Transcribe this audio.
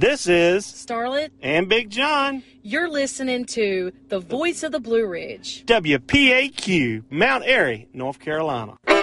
This is Starlet and Big John. You're listening to The Voice of the Blue Ridge. WPAQ, Mount Airy, North Carolina.